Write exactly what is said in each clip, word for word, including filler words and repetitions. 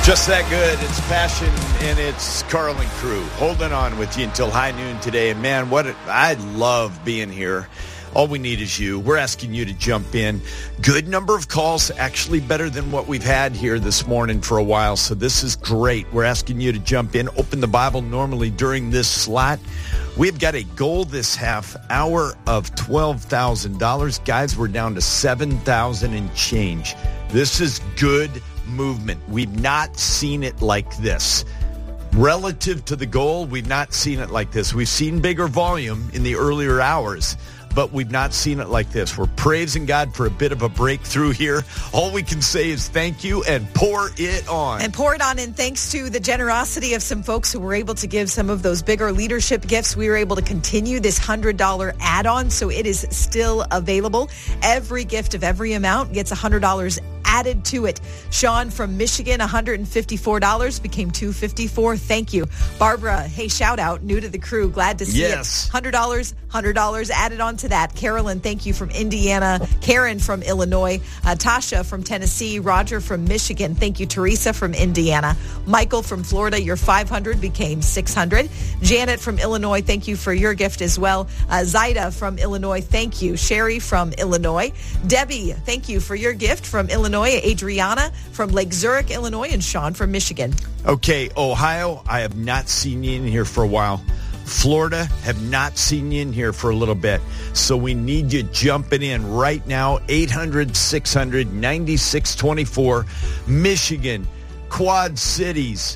Just that good. It's Passion and it's Carlin Crew holding on with you until high noon today. And man, what a, I love being here. All we need is you. We're asking you to jump in. Good number of calls, actually better than what we've had here this morning for a while. So this is great. We're asking you to jump in. Open the Bible normally during this slot. We've got a goal this half hour of twelve thousand dollars. Guys, we're down to seven thousand dollars and change. This is good movement. We've not seen it like this. Relative to the goal, we've not seen it like this. We've seen bigger volume in the earlier hours, but we've not seen it like this. We're praising God for a bit of a breakthrough here. All we can say is thank you and pour it on. And pour it on. And thanks to the generosity of some folks who were able to give some of those bigger leadership gifts, we were able to continue this one hundred dollars add-on. So it is still available. Every gift of every amount gets one hundred dollars added to it. Sean from Michigan, one hundred fifty-four dollars became two hundred fifty-four dollars. Thank you. Barbara, hey, shout out. New to the crew. Glad to see yes. it. one hundred dollars, one hundred dollars added on to that. Carolyn, thank you from Indiana. Karen from Illinois. Uh, Tasha from Tennessee. Roger from Michigan. Thank you. Teresa from Indiana. Michael from Florida, your five hundred dollars became six hundred dollars. Janet from Illinois, thank you for your gift as well. Uh, Zaida from Illinois, thank you. Sherry from Illinois. Debbie, thank you for your gift from Illinois. Adriana from Lake Zurich, Illinois. And Sean from Michigan. Okay, Ohio, I have not seen you in here for a while. Florida, have not seen you in here for a little bit. So we need you jumping in right now. eight hundred, six hundred, ninety-six twenty-four. Michigan, Quad Cities.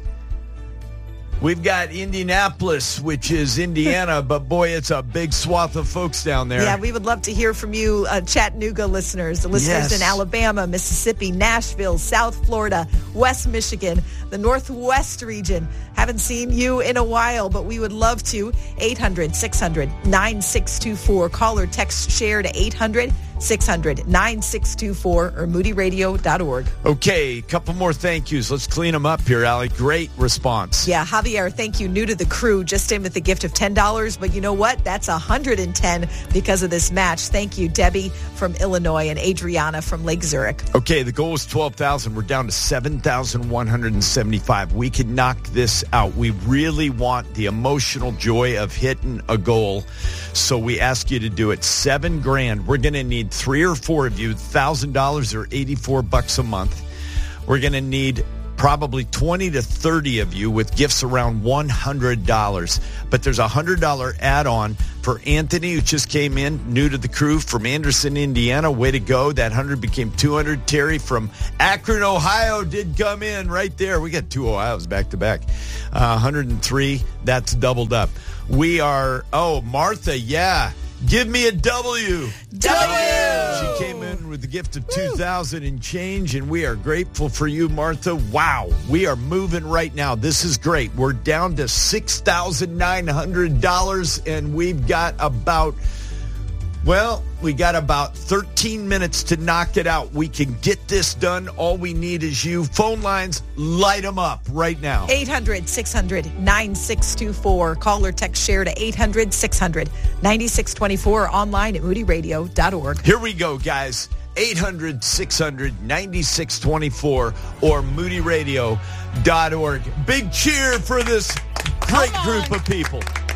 We've got Indianapolis, which is Indiana, but boy, it's a big swath of folks down there. Yeah, we would love to hear from you, uh, Chattanooga listeners, the listeners yes. in Alabama, Mississippi, Nashville, South Florida, West Michigan, the Northwest region. Haven't seen you in a while, but we would love to. eight hundred, six hundred, nine six two four. Call or text share to eight hundred, six hundred, nine six two four or moody radio dot org. Okay, a couple more thank yous. Let's clean them up here, Allie. Great response. Yeah, Javier, thank you. New to the crew, just in with a gift of ten dollars. But you know what? That's one hundred ten dollars because of this match. Thank you, Debbie from Illinois and Adriana from Lake Zurich. Okay, the goal was twelve thousand. We're down to seven thousand one hundred seventy-five. We can knock this out. We really want the emotional joy of hitting a goal. So we ask you to do it. Seven grand. We're going to need three or four of you, one thousand dollars or eighty-four bucks a month. We're going to need probably twenty to thirty of you with gifts around one hundred dollars. But there's a one hundred dollars add-on for Anthony, who just came in, new to the crew from Anderson, Indiana. Way to go. That one hundred became two hundred. Terry from Akron, Ohio did come in right there. We got two Ohios back to back. Uh, one hundred three. That's doubled up. We are, oh, Martha, yeah. Give me a W. W. She came in with the gift of two thousand dollars and change, and we are grateful for you, Martha. Wow, we are moving right now. This is great. We're down to six thousand nine hundred dollars, and we've got about, well, we got about thirteen minutes to knock it out. We can get this done. All we need is you. Phone lines, light them up right now. eight hundred, six hundred, nine six two four. Call or text share to eight hundred, six hundred, ninety-six twenty-four or online at moody radio dot org. Here we go, guys. eight hundred, six hundred, ninety-six twenty-four or moody radio dot org. Big cheer for this great group of people.